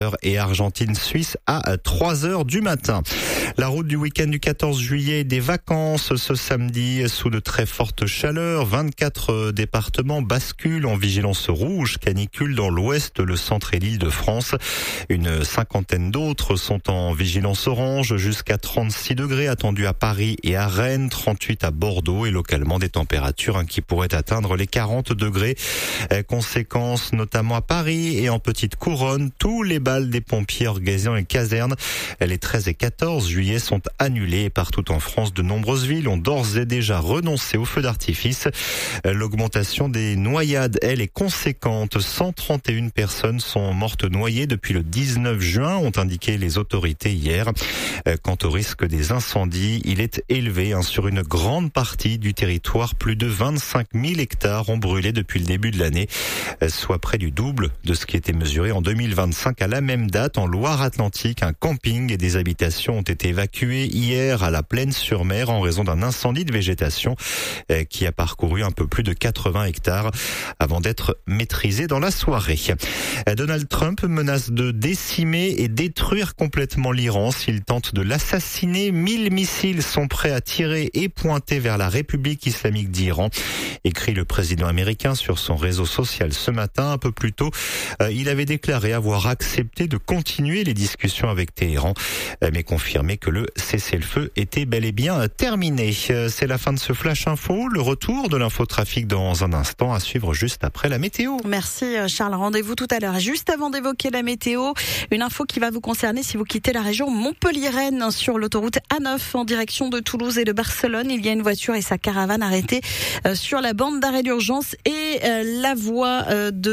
et Argentine-Suisse à 3h du matin. La route du week-end du 14 juillet, des vacances ce samedi sous de très fortes chaleurs. 24 départements basculent en vigilance rouge, canicule dans l'ouest, le centre et l'Île-de-France. Une cinquantaine d'autres sont en vigilance orange, jusqu'à 36 degrés attendus à Paris et à Rennes, 38 à Bordeaux et localement des températures qui pourraient atteindre les 40 degrés. Conséquence notamment à Paris et en petite couronne, tous les balles des pompiers organisés dans les casernes. Les 13 et 14 juillet sont annulés. Partout en France, de nombreuses villes ont d'ores et déjà renoncé aux feux d'artifice. L'augmentation des noyades, elle, est conséquente. 131 personnes sont mortes noyées depuis le 19 juin, ont indiqué les autorités hier. Quant au risque des incendies, il est élevé sur une grande partie du territoire. Plus de 25 000 hectares ont brûlé depuis le début de l'année, soit près du double de ce qui était mesuré en 2025. À la même date, en Loire-Atlantique, un camping et des habitations ont été évacués hier à la Plaine-sur-Mer en raison d'un incendie de végétation qui a parcouru un peu plus de 80 hectares avant d'être maîtrisé dans la soirée. Donald Trump menace de décimer et détruire complètement l'Iran s'il tente de l'assassiner. 1000 missiles sont prêts à tirer et pointer vers la République islamique d'Iran, écrit le président américain sur son réseau social ce matin. Un peu plus tôt, il avait déclaré avoir accepté de continuer les discussions avec Téhéran, mais confirmé que le cessez-le-feu était bel et bien terminé. C'est la fin de ce Flash Info. Le retour de l'infotrafic dans un instant, à suivre juste après la météo. Merci Charles, rendez-vous tout à l'heure. Juste avant d'évoquer la météo, une info qui va vous concerner si vous quittez la région Montpellier-Rennes sur l'autoroute A9 en direction de Toulouse et de Barcelone. Il y a une voiture et sa caravane arrêtée sur la bande d'arrêt d'urgence et la voie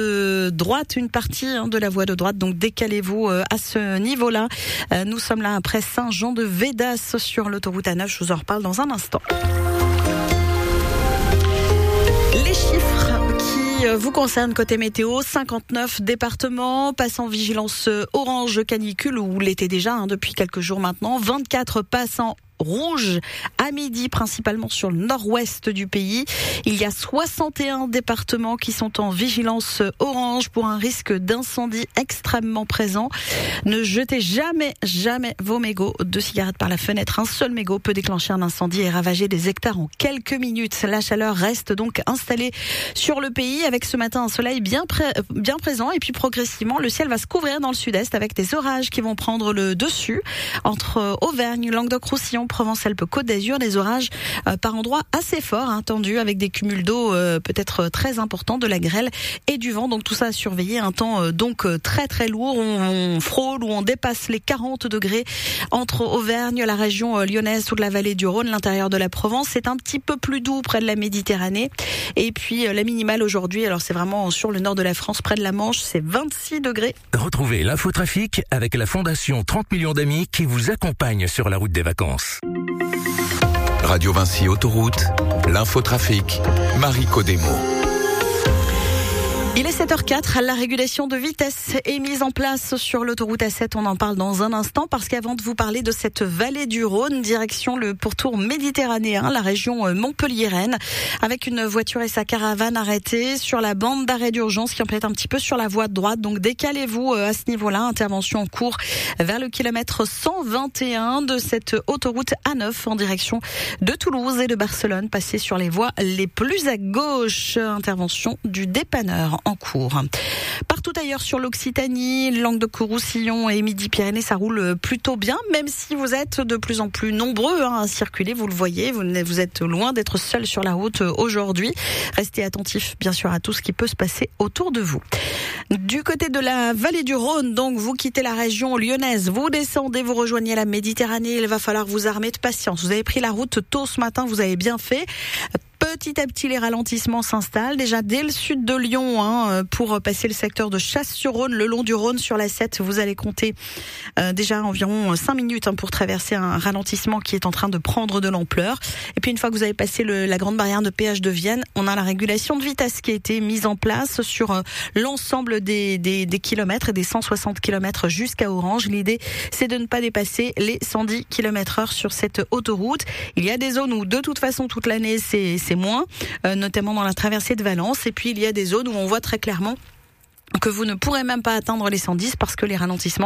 de droite, une partie de la voie de droite. Donc décalez-vous à ce niveau-là. Nous sommes là après Saint-Jean-de-Védas sur l'autoroute A9. Je vous en reparle dans un instant. Les chiffres qui vous concernent côté météo, 59 départements passent en vigilance orange canicule, où l'été déjà depuis quelques jours maintenant, 24 passent en rouge à midi, principalement sur le nord-ouest du pays. Il y a 61 départements qui sont en vigilance orange pour un risque d'incendie extrêmement présent. Ne jetez jamais vos mégots de cigarettes par la fenêtre. Un seul mégot peut déclencher un incendie et ravager des hectares en quelques minutes. La chaleur reste donc installée sur le pays avec ce matin un soleil bien présent, et puis progressivement le ciel va se couvrir dans le sud-est avec des orages qui vont prendre le dessus entre Auvergne, Languedoc-Roussillon, Provence-Alpes-Côte d'Azur, des orages par endroits assez forts, tendus, avec des cumuls d'eau peut-être très importants, de la grêle et du vent. Donc tout ça à surveiller. Un temps donc très lourd. On frôle ou on dépasse les 40 degrés entre Auvergne, la région lyonnaise ou de la vallée du Rhône, l'intérieur de la Provence. C'est un petit peu plus doux près de la Méditerranée. Et puis la minimale aujourd'hui, alors c'est vraiment sur le nord de la France, près de la Manche, c'est 26 degrés. Retrouvez l'infotrafic avec la Fondation 30 millions d'amis qui vous accompagne sur la route des vacances. Radio Vinci Autoroute, l'infotrafic, Marie Codemo. Il est 7h04, la régulation de vitesse est mise en place sur l'autoroute A7. On en parle dans un instant parce qu'avant de vous parler de cette vallée du Rhône, direction le pourtour méditerranéen, la région Montpellier-Rennes, avec une voiture et sa caravane arrêtées sur la bande d'arrêt d'urgence qui empiète un petit peu sur la voie de droite. Donc décalez-vous à ce niveau-là. Intervention en cours vers le kilomètre 121 de cette autoroute A9 en direction de Toulouse et de Barcelone. Passez sur les voies les plus à gauche. Intervention du dépanneur en cours. Partout ailleurs sur l'Occitanie, Languedoc-Roussillon et Midi-Pyrénées, ça roule plutôt bien, même si vous êtes de plus en plus nombreux à circuler, vous le voyez, vous êtes loin d'être seul sur la route aujourd'hui. Restez attentifs bien sûr à tout ce qui peut se passer autour de vous. Du côté de la vallée du Rhône, donc vous quittez la région lyonnaise, vous descendez, vous rejoignez la Méditerranée, il va falloir vous armer de patience. Vous avez pris la route tôt ce matin, vous avez bien fait. Petit à petit, les ralentissements s'installent. Déjà dès le sud de Lyon, pour passer le secteur de Chasse-sur-Rhône, le long du Rhône sur la 7, vous allez compter déjà environ 5 minutes pour traverser un ralentissement qui est en train de prendre de l'ampleur. Et puis une fois que vous avez passé la grande barrière de péage de Vienne, on a la régulation de vitesse qui a été mise en place sur l'ensemble des kilomètres et des 160 kilomètres jusqu'à Orange. L'idée, c'est de ne pas dépasser les 110 km/h sur cette autoroute. Il y a des zones où de toute façon toute l'année c'est moins, notamment dans la traversée de Valence. Et puis il y a des zones où on voit très clairement que vous ne pourrez même pas atteindre les 110 parce que les ralentissements